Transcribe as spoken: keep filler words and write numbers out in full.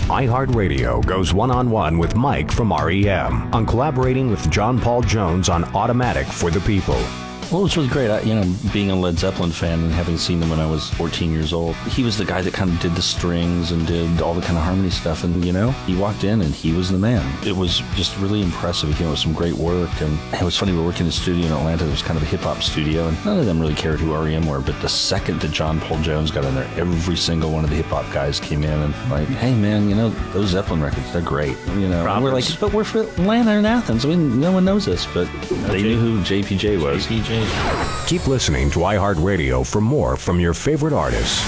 iHeartRadio goes one-on-one with Mike from R E M on collaborating with John Paul Jones on Automatic for the People. Well, it was really great. I, you know, being a Led Zeppelin fan and having seen them when I was fourteen years old, he was the guy that kind of did the strings and did all the kind of harmony stuff. And, you know, he walked in and he was the man. It was just really impressive. He came up with some great work. And it was funny, we were working in a studio in Atlanta. It was kind of a hip-hop studio. And none of them really cared who R E M were. But the second that John Paul Jones got in there, every single one of the hip-hop guys came in and like, hey, man, you know, those Zeppelin records, they're great. You know, and we're like, but we're from Atlanta and Athens. I mean, no one knows us. But they knew who J P J was. J P J. Keep listening to iHeartRadio for more from your favorite artists.